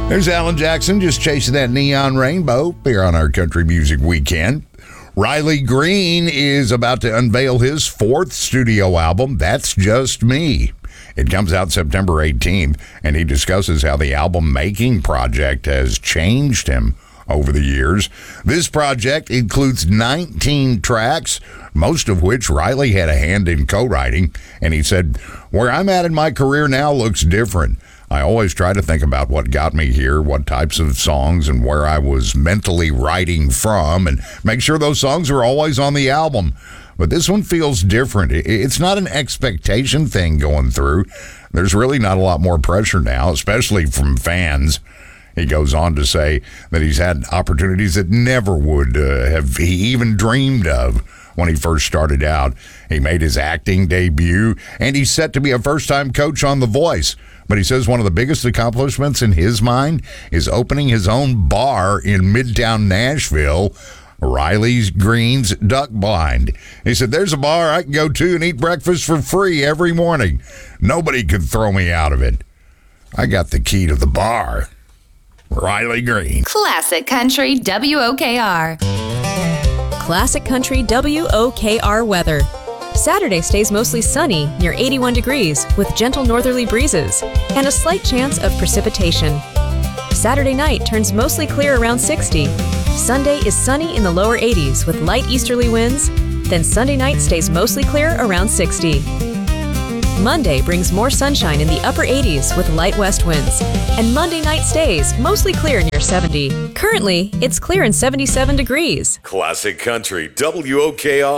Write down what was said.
There's Alan Jackson just chasing that neon rainbow here on our Country Music Weekend. Riley Green is about to unveil his fourth studio album, That's Just Me. It comes out September 18th, and he discusses how the album-making project has changed him over the years. This project includes 19 tracks, most of which Riley had a hand in co-writing, and he said, "Where I'm at in my career now looks different. I always try to think about what got me here, what types of songs, and where I was mentally writing from, and make sure those songs are always on the album. But this one feels different. It's not an expectation thing going through. There's really not a lot more pressure now, especially from fans." He goes on to say that he's had opportunities that never would have he even dreamed of when he first started out. He made his acting debut, and he's set to be a first-time coach on The Voice. But he says one of the biggest accomplishments in his mind is opening his own bar in Midtown Nashville, Riley Green's Duck Blind. He said, "There's a bar I can go to and eat breakfast for free every morning. Nobody could throw me out of it. I got the key to the bar." Riley Green. Classic Country WOKR. Classic Country WOKR weather. Saturday stays mostly sunny, near 81 degrees, with gentle northerly breezes, and a slight chance of precipitation. Saturday night turns mostly clear around 60. Sunday is sunny in the lower 80s with light easterly winds, then Sunday night stays mostly clear around 60. Monday brings more sunshine in the upper 80s with light west winds, and Monday night stays mostly clear near 70. Currently, it's clear and 77 degrees. Classic Country WOKR.